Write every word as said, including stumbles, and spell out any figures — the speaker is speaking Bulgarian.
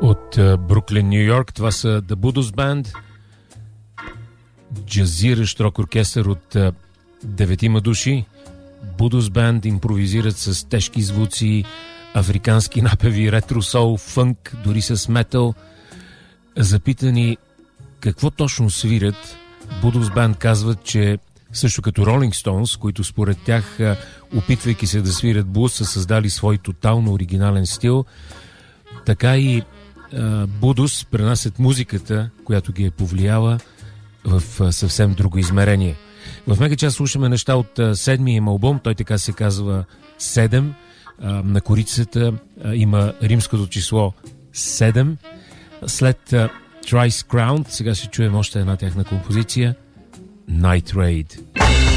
От Бруклин, Ню Йорк, това са The Budos Band, джазиращ рок оркестър от деветима души. Budos Band импровизират с тежки звуци, африкански напеви, ретро-сол, фънк, дори с метал. Запитани какво точно свирят, Budos Band казват, че също като Rolling Stones, които според тях, опитвайки се да свирят блуз, са създали свой тотално оригинален стил, така и Budos пренасят музиката, която ги е повлияла, в съвсем друго измерение. В мега част слушаме неща от седмия им албум, той така се казва седем. На корицата има римското число седем. След Thrice Crowned сега ще чуем още една тяхна композиция, Night Raid.